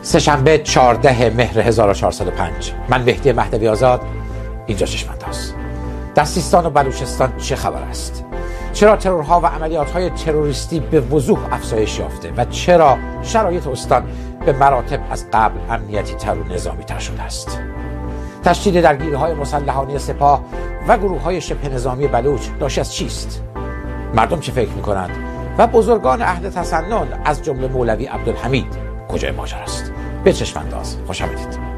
سه‌شنبه 14 مهر 1405. من مهدی مهدوی آزاد، اینجا چشم‌انداز. در سیستان و بلوچستان چه خبر است؟ چرا ترورها و عملیات‌های تروریستی به وضوح افزایش یافته و چرا شرایط استان به مراتب از قبل امنیتی تر و نظامی تر شده است؟ تشدید درگیری‌های مسلحانه سپاه و گروه‌های شبه نظامی بلوچ ناشی از چیست؟ مردم چه فکر می‌کنند؟ و بزرگان اهل تسنن از جمله مولوی عبدالحمید کجای ماجرا است؟ به چشم‌انداز خوش آمدید.